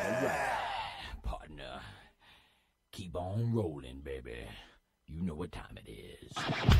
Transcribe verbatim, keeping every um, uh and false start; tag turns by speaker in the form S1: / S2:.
S1: Partner, keep on rolling, baby. You know what time it is.